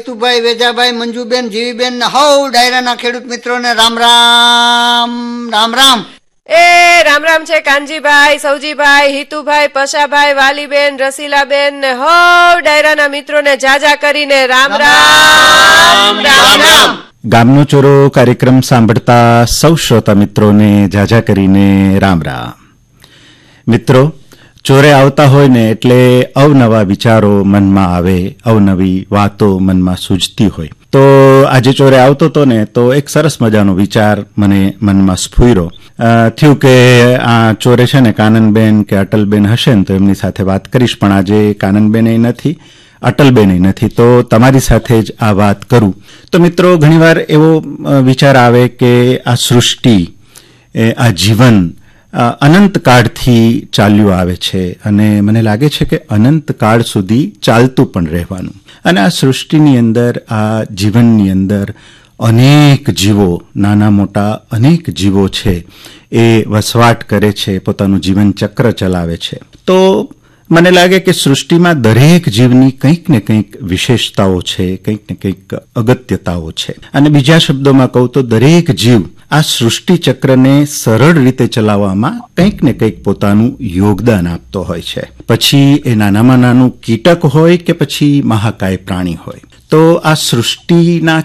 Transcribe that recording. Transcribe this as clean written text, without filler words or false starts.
તુભાઈ, વેજાભાઈ, મંજુબેન, જીવીબેન ને હવ ડાયરાના ખેડૂત મિત્રોને રામ રામ. રામ રામ. એ રામ રામ છે કાનજીભાઈ, સૌજીભાઈ, હિતુભાઈ, પશાભાઈ, વાલીબેન, રસીલાબેન ને હવ ડાયરાના મિત્રોને જાજા કરીને રામ રામ. રામ રામ. ગામનો ચોરો કાર્યક્રમ સાંભળતા સૌ શ્રોતા મિત્રોને જાજા કરીને રામ રામ. મિત્રો, ચોરે આવતા હોય ને એટલે અવનવા વિચારો મનમાં આવે, અવનવી વાતો મનમાં સૂઝતી હોય. તો આજે ચોરે આવતો હતો ને તો એક સરસ મજાનો વિચાર મને મનમાં સ્ફુર્યો. થયું કે આ ચોરે છે ને કાનનબેન કે અટલબેન હશે ને તો એમની સાથે વાત કરીશ, પણ આજે કાનનબેન નથી, અટલબેન નથી, તો તમારી સાથે જ આ વાત કરું. તો મિત્રો, ઘણીવાર એવો વિચાર આવે કે આ સૃષ્ટિ, આ જીવન અનંતકાળથી ચાલ્યું આવે છે અને મને લાગે છે કે અનંતકાળ સુધી ચાલતું પણ રહેવાનું. અને આ સૃષ્ટિની અંદર, આ જીવનની અંદર અનેક જીવો, નાના મોટા અનેક જીવો છે, એ વસવાટ કરે છે, પોતાનું જીવન ચક્ર ચલાવે છે. તો મને લાગે કે સૃષ્ટિમાં દરેક જીવની કંઈક ને કંઈક વિશેષતાઓ છે, કંઈક ને કંઈક અગત્યતાઓ છે. અને બીજા શબ્દોમાં કહું તો દરેક જીવ આ સૃષ્ટિ ચક્રને સરળ રીતે ચલાવવામાં કંઈક ને કંઈક પોતાનું યોગદાન આપતો હોય છે. પછી એ નાનામાં નાનું કીટક હોય કે પછી મહાકાય પ્રાણી હોય. તો આ સૃષ્ટિના